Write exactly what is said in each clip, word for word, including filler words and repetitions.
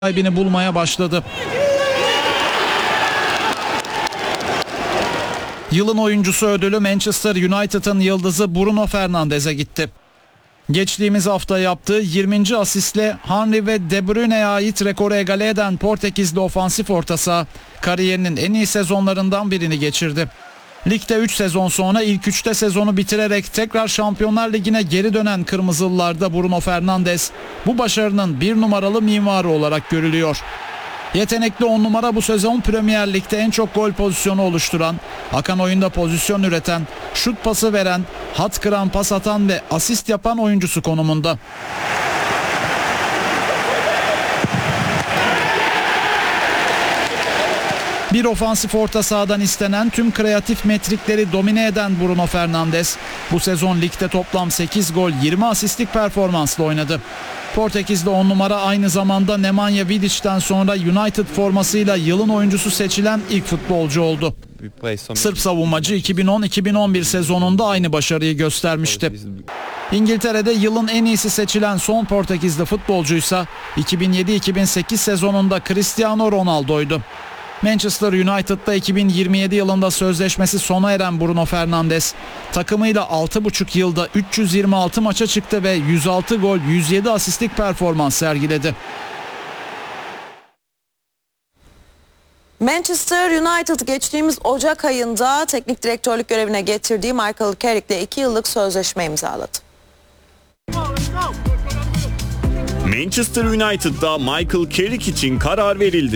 sahibini bulmaya başladı. Yılın oyuncusu ödülü Manchester United'ın yıldızı Bruno Fernandes'e gitti. Geçtiğimiz hafta yaptığı yirminci asistle Henry ve De Bruyne'ye ait rekoru egale eden Portekizli ofansif orta saha kariyerinin en iyi sezonlarından birini geçirdi. Ligde üç sezon sonra ilk üçte sezonu bitirerek tekrar Şampiyonlar Ligi'ne geri dönen Kırmızılılarda Bruno Fernandes bu başarının bir numaralı mimarı olarak görülüyor. Yetenekli on numara bu sezon Premier Lig'de en çok gol pozisyonu oluşturan, akan oyunda pozisyon üreten, şut pası veren, hat kıran, pas atan ve asist yapan oyuncusu konumunda. Bir ofansif orta sahadan istenen tüm kreatif metrikleri domine eden Bruno Fernandes bu sezon ligde toplam sekiz gol yirmi asistlik performansla oynadı. Portekizli on numara aynı zamanda Nemanja Vidic'ten sonra United formasıyla yılın oyuncusu seçilen ilk futbolcu oldu. Sırp savunmacı iki bin on iki bin on bir sezonunda aynı başarıyı göstermişti. İngiltere'de yılın en iyisi seçilen son Portekizli futbolcuysa iki bin yedi iki bin sekiz sezonunda Cristiano Ronaldo'ydu. Manchester United'da iki bin yirmi yedi yılında sözleşmesi sona eren Bruno Fernandes takımıyla altı buçuk yılda üç yüz yirmi altı maça çıktı ve yüz altı gol yüz yedi asistlik performans sergiledi. Manchester United geçtiğimiz Ocak ayında teknik direktörlük görevine getirdiği Michael Carrick'le iki yıllık sözleşme imzaladı. Manchester United'da Michael Carrick için karar verildi.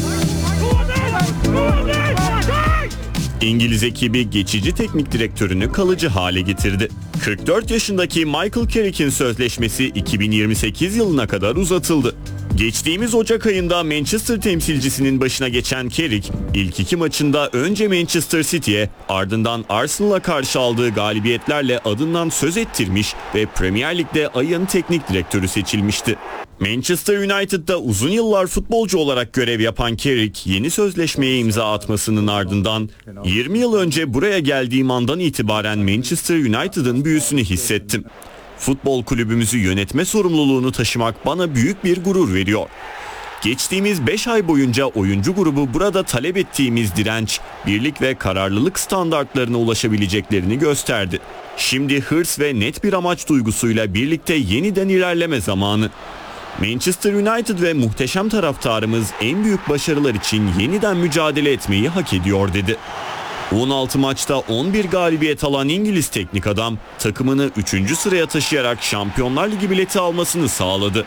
İngiliz ekibi geçici teknik direktörünü kalıcı hale getirdi. kırk dört yaşındaki Michael Carrick'in sözleşmesi iki bin yirmi sekiz yılına kadar uzatıldı. Geçtiğimiz Ocak ayında Manchester temsilcisinin başına geçen Carrick, ilk iki maçında önce Manchester City'ye ardından Arsenal'a karşı aldığı galibiyetlerle adından söz ettirmiş ve Premier Lig'de ayın teknik direktörü seçilmişti. Manchester United'da uzun yıllar futbolcu olarak görev yapan Carrick, yeni sözleşmeye imza atmasının ardından yirmi yıl önce buraya geldiğim andan itibaren Manchester United'ın büyüsünü hissettim. Futbol kulübümüzü yönetme sorumluluğunu taşımak bana büyük bir gurur veriyor. Geçtiğimiz beş ay boyunca oyuncu grubu burada talep ettiğimiz direnç, birlik ve kararlılık standartlarına ulaşabileceklerini gösterdi. Şimdi hırs ve net bir amaç duygusuyla birlikte yeniden ilerleme zamanı. Manchester United ve muhteşem taraftarımız en büyük başarılar için yeniden mücadele etmeyi hak ediyor dedi. on altı maçta on bir galibiyet alan İngiliz teknik adam takımını üçüncü sıraya taşıyarak Şampiyonlar Ligi bileti almasını sağladı.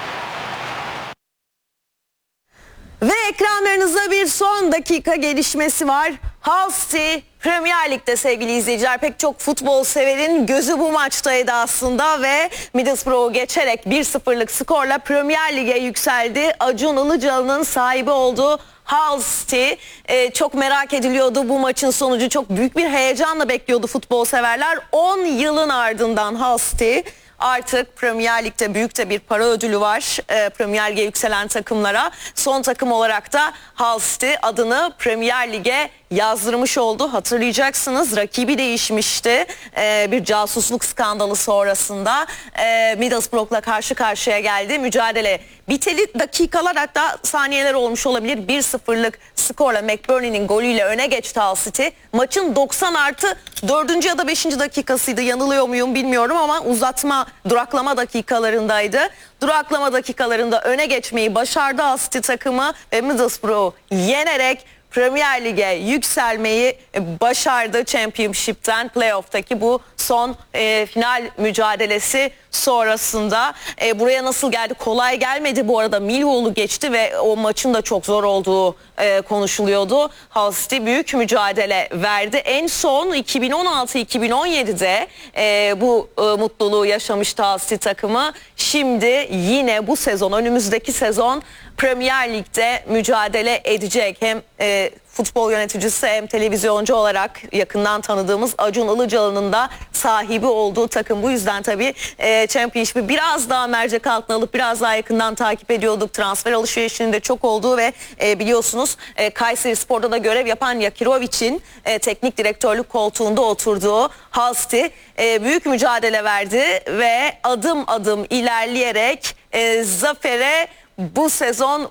Ve ekranlarınızda bir son dakika gelişmesi var. Hull City Premier Lig'de sevgili izleyiciler, pek çok futbol severin gözü bu maçtaydı aslında ve Middlesbrough'u geçerek bir sıfırlık skorla Premier Lig'e yükseldi. Acun Ilıcalı'nın sahibi olduğu Hull City ee, çok merak ediliyordu bu maçın sonucu, çok büyük bir heyecanla bekliyordu futbol severler. on yılın ardından Hull City artık Premier Lig'de büyük de bir para ödülü var e, Premier Lig'e yükselen takımlara. Son takım olarak da Hull City adını Premier Lig'e yazdırmış oldu. Hatırlayacaksınız, rakibi değişmişti. E, bir casusluk skandalı sonrasında e, Middlesbrough'la karşı karşıya geldi. Mücadele biteli dakikalar, hatta saniyeler olmuş olabilir. bir sıfırlık skorla McBurney'nin golüyle öne geçti Hull City. Maçın doksan artı dördüncü ya da beşinci dakikasıydı. Yanılıyor muyum bilmiyorum ama uzatma, duraklama dakikalarındaydı. Duraklama dakikalarında öne geçmeyi başardı Hull City takımı ve Middlesbrough'u yenerek Premier Lig'e yükselmeyi başardı. Championship'ten playoff'taki bu son e, final mücadelesi sonrasında. E, buraya nasıl geldi? Kolay gelmedi bu arada. Millwall'u geçti ve o maçın da çok zor olduğu e, konuşuluyordu. Hull City büyük mücadele verdi. En son iki bin on altı iki bin on yedi'de e, bu e, mutluluğu yaşamıştı Hull City takımı. Şimdi yine bu sezon, önümüzdeki sezon Premier Lig'de mücadele edecek. Hem e, futbol yöneticisi hem televizyoncu olarak yakından tanıdığımız Acun Ilıcalı'nın da sahibi olduğu takım. Bu yüzden tabii e, Championship'i biraz daha mercek altına alıp biraz daha yakından takip ediyorduk. Transfer alışverişinin de çok olduğu ve e, biliyorsunuz e, Kayserispor'da da görev yapan Yakirovic'in e, teknik direktörlük koltuğunda oturduğu Hull City e, büyük mücadele verdi ve adım adım ilerleyerek e, zafere bu sezon